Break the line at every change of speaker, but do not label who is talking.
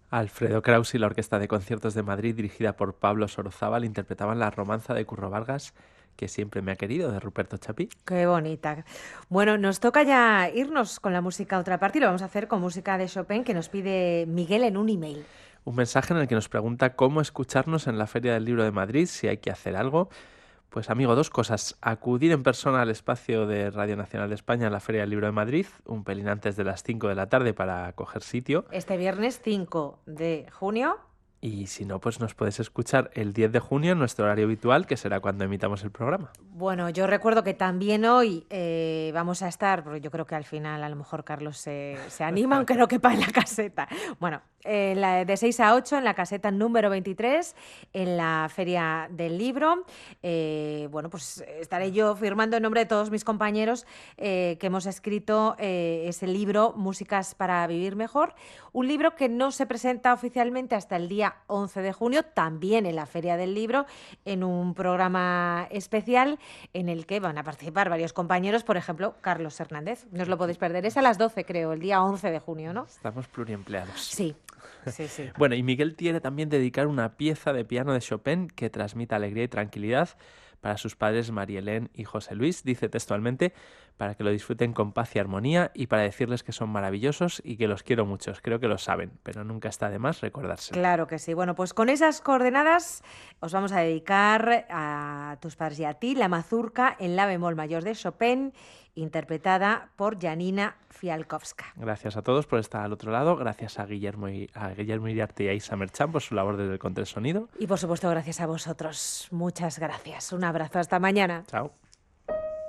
Alfredo Kraus y la Orquesta de Conciertos de Madrid, dirigida por Pablo Sorozábal, interpretaban la romanza de Curro Vargas, que siempre me ha querido, de Ruperto Chapí.
Qué bonita. Bueno, nos toca ya irnos con la música a otra parte y lo vamos a hacer con música de Chopin que nos pide Miguel en un email.
Un mensaje en el que nos pregunta cómo escucharnos en la Feria del Libro de Madrid, si hay que hacer algo. Pues amigo, dos cosas. Acudir en persona al espacio de Radio Nacional de España en la Feria del Libro de Madrid, un pelín antes de las 5 de la tarde para coger sitio.
Este viernes 5 de junio.
Y si no, pues nos puedes escuchar el 10 de junio en nuestro horario habitual, que será cuando emitamos el programa.
Bueno, yo recuerdo que también hoy vamos a estar, porque yo creo que al final a lo mejor Carlos se anima, aunque no quepa en la caseta. Bueno, de 6 a 8 en la caseta número 23, en la Feria del Libro. Bueno, pues estaré yo firmando en nombre de todos mis compañeros que hemos escrito ese libro, Músicas para Vivir Mejor, un libro que no se presenta oficialmente hasta el día 11 de junio, también en la Feria del Libro, en un programa especial en el que van a participar varios compañeros, por ejemplo, Carlos Hernández. No os lo podéis perder, es a las 12, creo, el día 11 de junio, ¿no?
Estamos pluriempleados.
Sí, sí, sí.
Bueno, y Miguel quiere también dedicar una pieza de piano de Chopin que transmita alegría y tranquilidad para sus padres María Elena y José Luis, dice textualmente, para que lo disfruten con paz y armonía y para decirles que son maravillosos y que los quiero muchos. Creo que lo saben, pero nunca está de más recordárselo.
Claro que sí. Bueno, pues con esas coordenadas os vamos a dedicar a tus padres y a ti la mazurca en la bemol mayor de Chopin, interpretada por Janina Fialkowska.
Gracias a todos por estar al otro lado, gracias a Guillermo Iriarte y a Isa Merchán por su labor desde el control sonido.
Y por supuesto, gracias a vosotros. Muchas gracias. Un abrazo. Hasta mañana.
Chao.